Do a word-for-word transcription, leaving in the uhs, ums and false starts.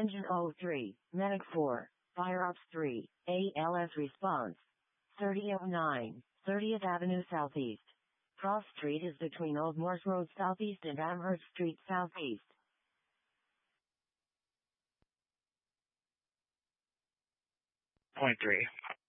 Engine oh three, Medic four, Fire Ops three, A L S response. thirty oh nine, thirtieth Avenue Southeast. Cross Street is between Old Morse Road Southeast and Amherst Street Southeast. Point three.